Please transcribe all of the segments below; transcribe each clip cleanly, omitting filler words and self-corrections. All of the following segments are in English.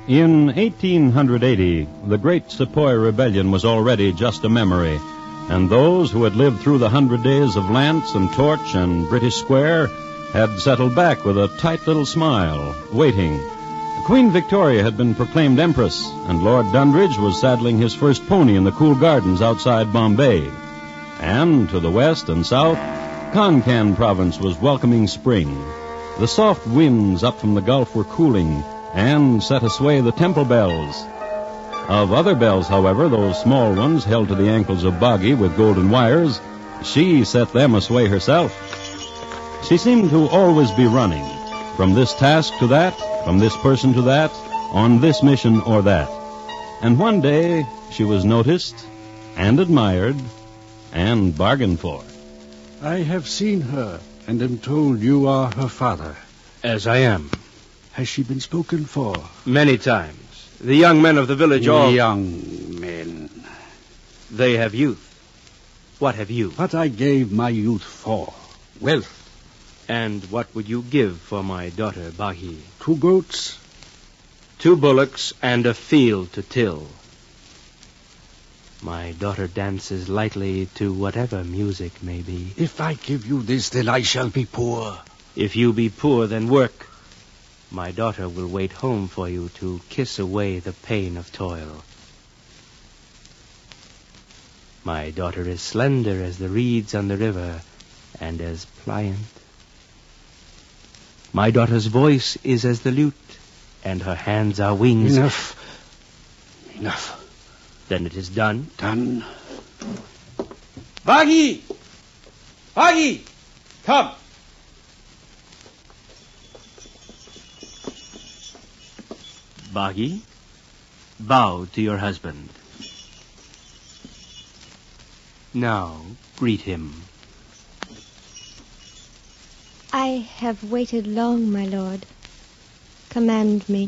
In 1880, the Great Sepoy Rebellion was already just a memory, and those who had lived through the 100 days of Lance and Torch and British Square had settled back with a tight little smile, waiting. Queen Victoria had been proclaimed Empress, and Lord Dundridge was saddling his first pony in the cool gardens outside Bombay. And to the west and south, Konkan province was welcoming spring. The soft winds up from the Gulf were cooling and set asway the temple bells. Of other bells, however, those small ones held to the ankles of Boggy with golden wires, she set them asway herself. She seemed to always be running, from this task to that, from this person to that, on this mission or that. And one day she was noticed and admired and bargained for. I have seen her and am told you are her father. As I am. Has she been spoken for? Many times. The young men of the village all... Young men. They have youth. What have you? What I gave my youth for. Wealth. And what would you give for my daughter, Bagi? 2 goats. 2 bullocks and a field to till. My daughter dances lightly to whatever music may be. If I give you this, then I shall be poor. If you be poor, then work. My daughter will wait home for you to kiss away the pain of toil. My daughter is slender as the reeds on the river, and as pliant. My daughter's voice is as the lute, and her hands are wings. Enough. Then it is done? Done. Bagi! Bagi! Come! Bagi, bow to your husband. Now, greet him. I have waited long, my lord. Command me.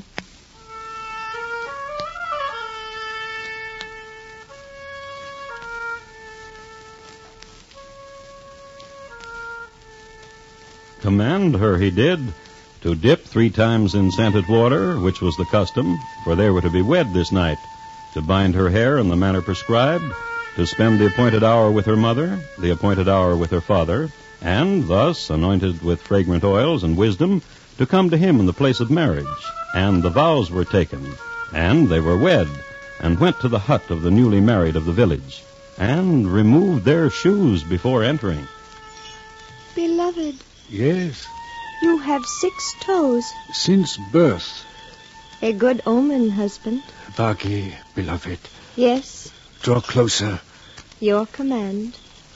Command her he did, to dip 3 times in scented water, which was the custom, for they were to be wed this night, to bind her hair in the manner prescribed, to spend the appointed hour with her mother, the appointed hour with her father, and thus, anointed with fragrant oils and wisdom, to come to him in the place of marriage. And the vows were taken, and they were wed, and went to the hut of the newly married of the village, and removed their shoes before entering. Beloved. Yes. You have 6 toes. Since birth. A good omen, husband. Bagi, beloved. Yes. Draw closer. Your command.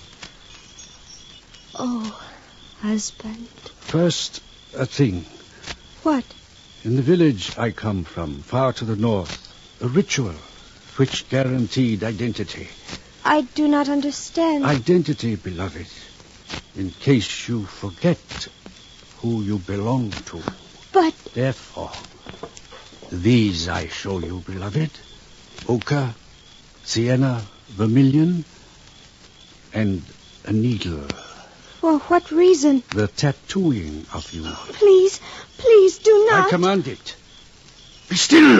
Oh, husband. First, a thing. What? In the village I come from, far to the north, a ritual which guaranteed identity. I do not understand. Identity, beloved. In case you forget who you belong to. But... Therefore, these I show you, beloved. Ochre, sienna, vermilion, and a needle. For what reason? The tattooing of you. Please do not. I command it. Be still!